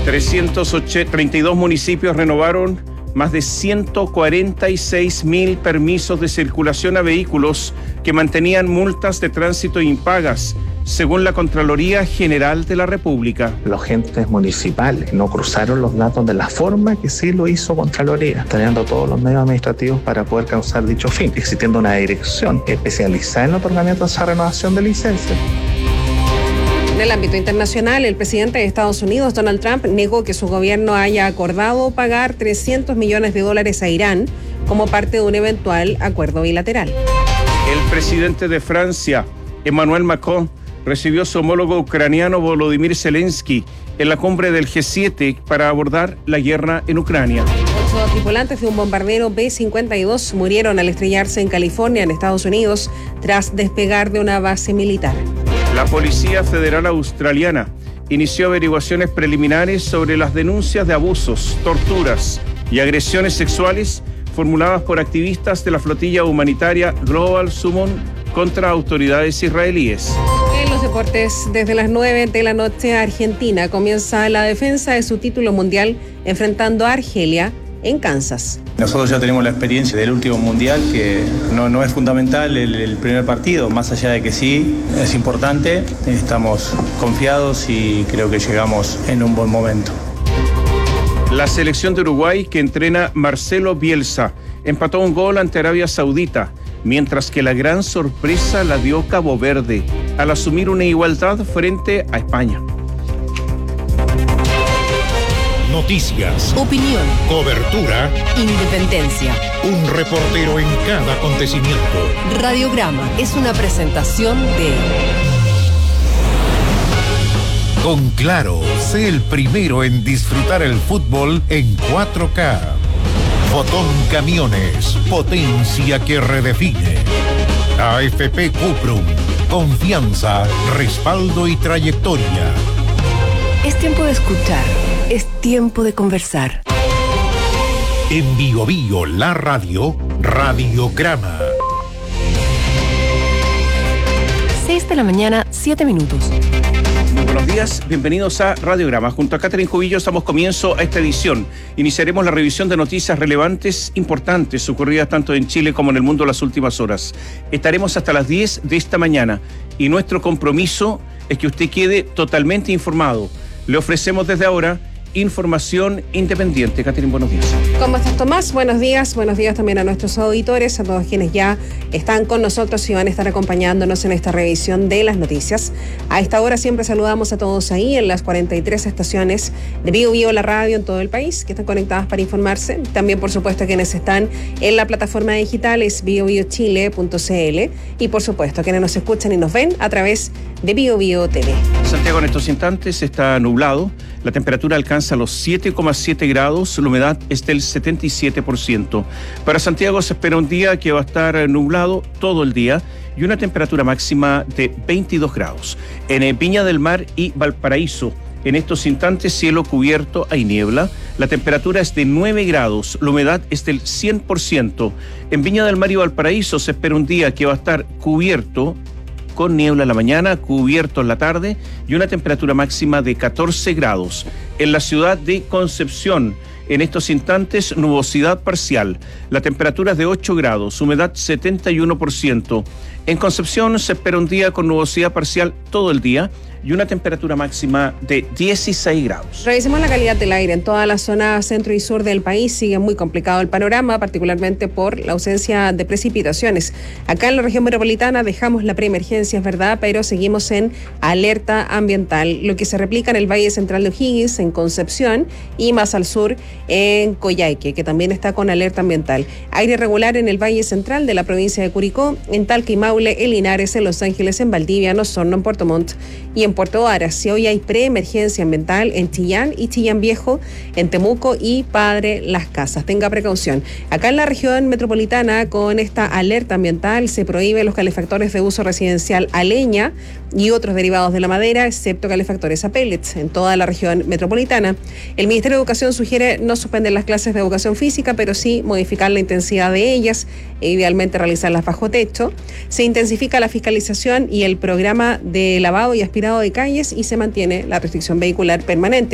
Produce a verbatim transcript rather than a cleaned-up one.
trescientos treinta y dos municipios renovaron más de ciento cuarenta y seis mil permisos de circulación a vehículos que mantenían multas de tránsito impagas, según la Contraloría General de la República. Los entes municipales no cruzaron los datos de la forma que sí lo hizo Contraloría, teniendo todos los medios administrativos para poder causar dicho fin, existiendo una dirección especializada en el otorgamiento de esa renovación de licencias. En el ámbito internacional, el presidente de Estados Unidos, Donald Trump, negó que su gobierno haya acordado pagar trescientos millones de dólares a Irán como parte de un eventual acuerdo bilateral. El presidente de Francia, Emmanuel Macron, recibió a su homólogo ucraniano Volodymyr Zelensky en la cumbre del G siete para abordar la guerra en Ucrania. Ocho tripulantes de un bombardero B cincuenta y dos murieron al estrellarse en California, en Estados Unidos, tras despegar de una base militar. La Policía Federal Australiana inició averiguaciones preliminares sobre las denuncias de abusos, torturas y agresiones sexuales formuladas por activistas de la flotilla humanitaria Global Summon contra autoridades israelíes. En los deportes, desde las nueve de la noche, Argentina comienza la defensa de su título mundial enfrentando a Argelia en Kansas. Nosotros ya tenemos la experiencia del último mundial, que no, no es fundamental el, el primer partido, más allá de que sí, es importante. Estamos confiados y creo que llegamos en un buen momento. La selección de Uruguay, que entrena Marcelo Bielsa, empató un gol ante Arabia Saudita, mientras que la gran sorpresa la dio Cabo Verde al asumir una igualdad frente a España. Noticias, opinión, cobertura, independencia. Un reportero en cada acontecimiento. Radiograma es una presentación de... Con Claro, sé el primero en disfrutar el fútbol en cuatro K. Fotón Camiones, potencia que redefine. A F P Cuprum, confianza, respaldo y trayectoria. Es tiempo de escuchar, es tiempo de conversar. En Bio Bio, la radio, Radiograma. seis de la mañana, siete minutos. Muy buenos días, bienvenidos a Radiograma. Junto a Catherine Cubillos damos comienzo a esta edición. Iniciaremos la revisión de noticias relevantes, importantes, ocurridas tanto en Chile como en el mundo en las últimas horas. Estaremos hasta las diez de esta mañana y nuestro compromiso es que usted quede totalmente informado. Le ofrecemos desde ahora información independiente. Catherine, buenos días. ¿Cómo estás, Tomás? Buenos días. Buenos días también a nuestros auditores, a todos quienes ya están con nosotros y van a estar acompañándonos en esta revisión de las noticias. A esta hora siempre saludamos a todos ahí en las cuarenta y tres estaciones de Bio Bio, la radio en todo el país, que están conectadas para informarse. También, por supuesto, quienes están en la plataforma digital es bio bio chile punto c l y, por supuesto, quienes nos escuchan y nos ven a través de Bio Bio T V. Santiago, en estos instantes está nublado. La temperatura alcanza los siete coma siete grados, la humedad es del setenta y siete por ciento. Para Santiago se espera un día que va a estar nublado todo el día y una temperatura máxima de veintidós grados. En Viña del Mar y Valparaíso, en estos instantes cielo cubierto, hay niebla. La temperatura es de nueve grados, la humedad es del cien por ciento. En Viña del Mar y Valparaíso se espera un día que va a estar cubierto, con niebla en la mañana, cubierto en la tarde y una temperatura máxima de catorce grados. En la ciudad de Concepción, en estos instantes, nubosidad parcial. La temperatura es de ocho grados, humedad setenta y uno por ciento. En Concepción se espera un día con nubosidad parcial todo el día y una temperatura máxima de dieciséis grados. Revisemos la calidad del aire. En toda la zona centro y sur del país sigue muy complicado el panorama, particularmente por la ausencia de precipitaciones. Acá en la región metropolitana dejamos la preemergencia, es verdad, pero seguimos en alerta ambiental, lo que se replica en el Valle Central de O'Higgins, en Concepción, y más al sur en Coyhaique, que también está con alerta ambiental. Aire irregular en el Valle Central de la provincia de Curicó, en Talca y Maule, en Linares, en Los Ángeles, en Valdivia, en Osorno, en Puerto Montt y en Puerto Varas. Y hoy hay preemergencia ambiental en Chillán y Chillán Viejo, en Temuco y Padre Las Casas. Tenga precaución. Acá en la región metropolitana, con esta alerta ambiental, se prohíben los calefactores de uso residencial a leña y otros derivados de la madera, excepto calefactores a pellets, en toda la región metropolitana. El Ministerio de Educación sugiere no suspender las clases de educación física, pero sí modificar la intensidad de ellas e idealmente realizarlas bajo techo. Se intensifica la fiscalización y el programa de lavado y aspirado de calles y se mantiene la restricción vehicular permanente.